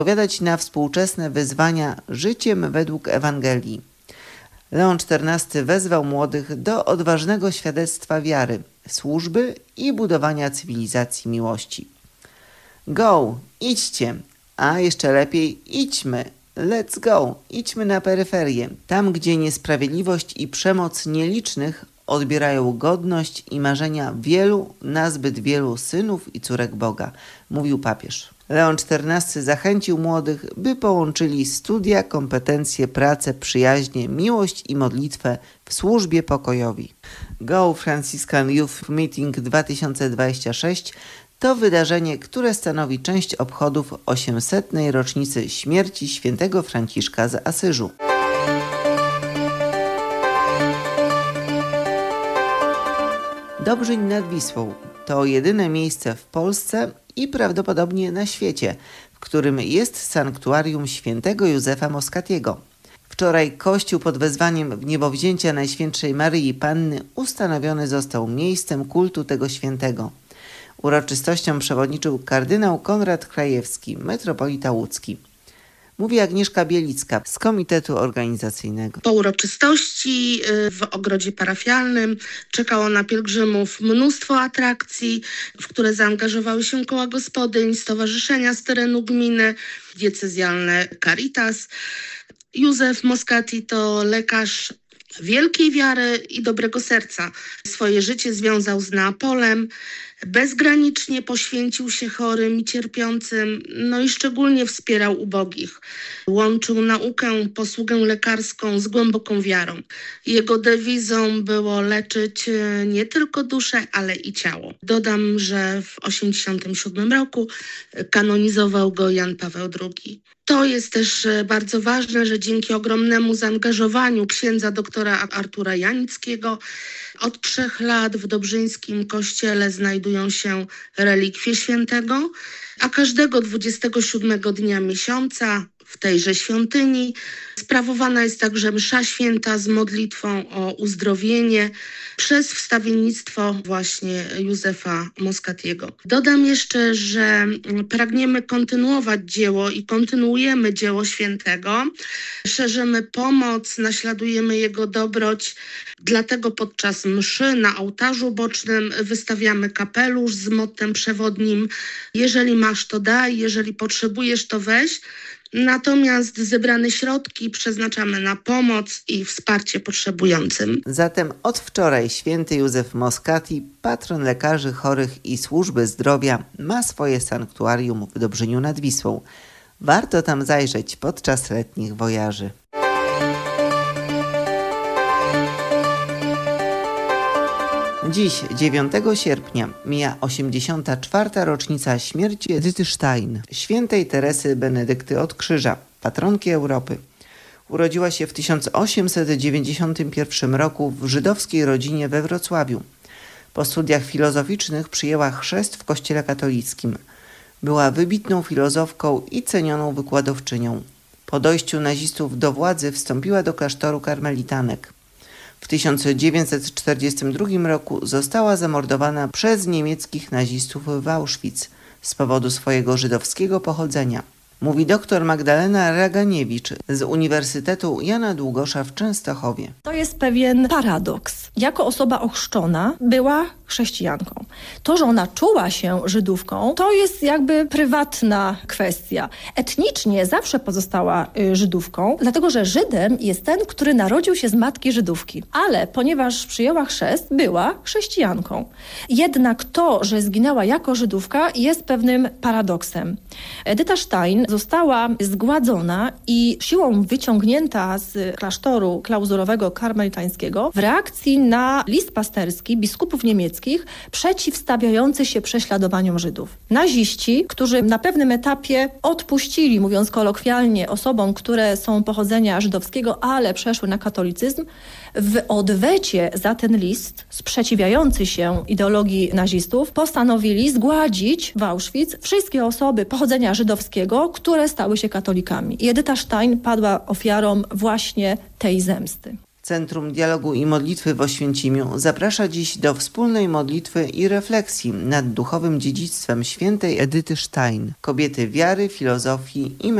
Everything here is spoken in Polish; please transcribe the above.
odpowiadać na współczesne wyzwania życiem według Ewangelii. Leon XIV wezwał młodych do odważnego świadectwa wiary, służby i budowania cywilizacji miłości. Go, idźcie, a jeszcze lepiej idźmy, let's go, idźmy na peryferię, tam gdzie niesprawiedliwość i przemoc nielicznych odbierają godność i marzenia wielu, nazbyt wielu synów i córek Boga, mówił papież. Leon XIV zachęcił młodych, by połączyli studia, kompetencje, pracę, przyjaźnie, miłość i modlitwę w służbie pokojowi. Go Franciscan Youth Meeting 2026 to wydarzenie, które stanowi część obchodów 800. rocznicy śmierci świętego Franciszka z Asyżu. Dobrzyń nad Wisłą to jedyne miejsce w Polsce i prawdopodobnie na świecie, w którym jest sanktuarium świętego Józefa Moskatiego. Wczoraj kościół pod wezwaniem wniebowzięcia Najświętszej Maryi Panny ustanowiony został miejscem kultu tego świętego. Uroczystością przewodniczył kardynał Konrad Krajewski, metropolita łódzki. Mówi Agnieszka Bielicka z Komitetu Organizacyjnego. Po uroczystości w ogrodzie parafialnym czekało na pielgrzymów mnóstwo atrakcji, w które zaangażowały się koła gospodyń, stowarzyszenia z terenu gminy, diecezjalne Caritas. Józef Moskati to lekarz wielkiej wiary i dobrego serca. Swoje życie związał z Neapolem, bezgranicznie poświęcił się chorym i cierpiącym, no i szczególnie wspierał ubogich. Łączył naukę, posługę lekarską z głęboką wiarą. Jego dewizą było leczyć nie tylko duszę, ale i ciało. Dodam, że w 1987 roku kanonizował go Jan Paweł II. To jest też bardzo ważne, że dzięki ogromnemu zaangażowaniu księdza doktora Artura Janickiego od 3 lat w Dobrzyńskim kościele znajdują się relikwie świętego, a każdego 27 dnia miesiąca w tejże świątyni sprawowana jest także msza święta z modlitwą o uzdrowienie przez wstawiennictwo właśnie Józefa Moskatiego. Dodam jeszcze, że pragniemy kontynuować dzieło i kontynuujemy dzieło świętego. Szerzymy pomoc, naśladujemy jego dobroć. Dlatego podczas mszy na ołtarzu bocznym wystawiamy kapelusz z mottem przewodnim: jeżeli masz, to daj, jeżeli potrzebujesz, to weź. Natomiast zebrane środki przeznaczamy na pomoc i wsparcie potrzebującym. Zatem od wczoraj święty Józef Moskati, patron lekarzy chorych i służby zdrowia, ma swoje sanktuarium w Dobrzyniu nad Wisłą. Warto tam zajrzeć podczas letnich wojaży. Dziś, 9 sierpnia, mija 84. rocznica śmierci Edyty Stein, świętej Teresy Benedykty od Krzyża, patronki Europy. Urodziła się w 1891 roku w żydowskiej rodzinie we Wrocławiu. Po studiach filozoficznych przyjęła chrzest w Kościele katolickim. Była wybitną filozofką i cenioną wykładowczynią. Po dojściu nazistów do władzy wstąpiła do klasztoru karmelitanek. W 1942 roku została zamordowana przez niemieckich nazistów w Auschwitz z powodu swojego żydowskiego pochodzenia. Mówi dr Magdalena Raganiewicz z Uniwersytetu Jana Długosza w Częstochowie. To jest pewien paradoks. Jako osoba ochrzczona była chrześcijanką. To, że ona czuła się Żydówką, to jest jakby prywatna kwestia. Etnicznie zawsze pozostała Żydówką, dlatego że Żydem jest ten, który narodził się z matki Żydówki. Ale ponieważ przyjęła chrzest, była chrześcijanką. Jednak to, że zginęła jako Żydówka, jest pewnym paradoksem. Edyta Stein została zgładzona i siłą wyciągnięta z klasztoru klauzurowego karmelitańskiego w reakcji na list pasterski biskupów niemieckich przeciwstawiający się prześladowaniom Żydów. Naziści, którzy na pewnym etapie odpuścili, mówiąc kolokwialnie, osobom, które są pochodzenia żydowskiego, ale przeszły na katolicyzm, w odwecie za ten list sprzeciwiający się ideologii nazistów postanowili zgładzić w Auschwitz wszystkie osoby pochodzenia żydowskiego, które stały się katolikami. I Edyta Stein padła ofiarą właśnie tej zemsty. Centrum Dialogu i Modlitwy w Oświęcimiu zaprasza dziś do wspólnej modlitwy i refleksji nad duchowym dziedzictwem świętej Edyty Stein, kobiety wiary, filozofii i